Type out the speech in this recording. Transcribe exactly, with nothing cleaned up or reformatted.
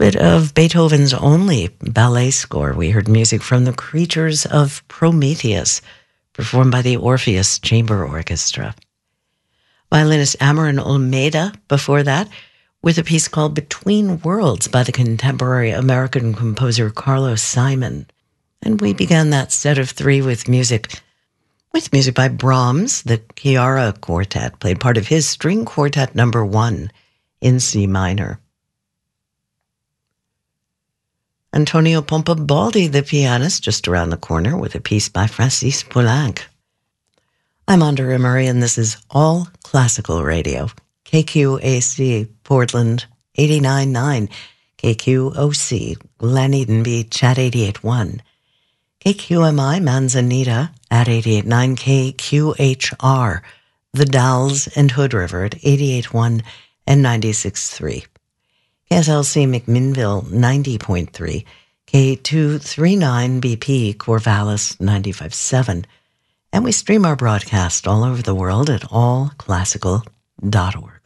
bit of Beethoven's only ballet score. We heard music from the Creatures of Prometheus, performed by the Orpheus Chamber Orchestra. Violinist Amaran Olmeda before that, with a piece called Between Worlds by the contemporary American composer Carlos Simon. And we began that set of three with music with music by Brahms. The Chiara Quartet played part of his String Quartet number one in C minor. Antonio Pompabaldi, the pianist, just around the corner with a piece by Francis Poulenc. I'm Andrea Murray, and this is All Classical Radio. K Q A C, Portland, eighty-nine point nine. K Q O C, Glen Eden Beach at eighty-eight point one. K Q M I, Manzanita at eighty-eight point nine. K Q H R, The Dalles and Hood River at eighty-eight point one and ninety-six point three. K S L C McMinnville, ninety point three. K two thirty-nine B P, Corvallis, ninety-five point seven. And we stream our broadcast all over the world at all classical dot org.